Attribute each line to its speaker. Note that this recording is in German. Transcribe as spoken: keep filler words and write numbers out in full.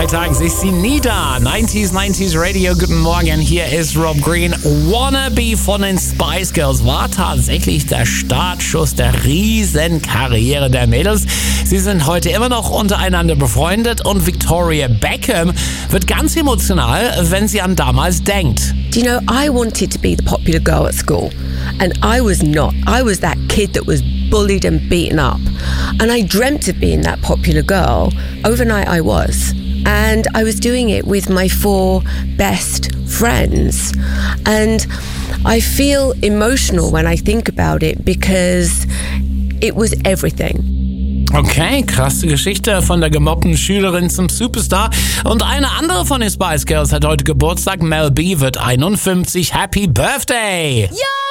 Speaker 1: Freitags ist sie nie da. neunziger neunzig Radio, guten Morgen, hier ist Rob Green. Wannabe von den Spice Girls war tatsächlich der Startschuss der Riesenkarriere der Mädels. Sie sind heute immer noch untereinander befreundet und Victoria Beckham wird ganz emotional, wenn sie an damals denkt.
Speaker 2: Do you know, I wanted to be the popular girl at school, and I was not. I was that kid that was bullied and beaten up, and I dreamt of being that popular girl. Overnight I was, and I was doing it with my four best friends, and I feel emotional when I think about it because it was everything.
Speaker 1: Okay, krasse Geschichte von der gemobbten Schülerin zum Superstar. Und eine andere von den Spice Girls hat heute Geburtstag. Mel B wird einundfünfzig. Happy Birthday!
Speaker 2: Ja!